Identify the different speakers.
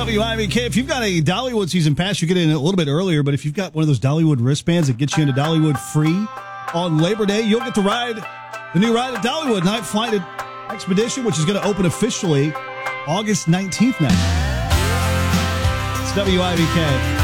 Speaker 1: WIVK. If you've got a Dollywood season pass, you get in a little bit earlier, but if you've got one of those Dollywood wristbands that gets you into Dollywood free on Labor Day, you'll get to ride the new ride at Dollywood Night Flight Expedition, which is going to open officially August 19th night. It's WIVK.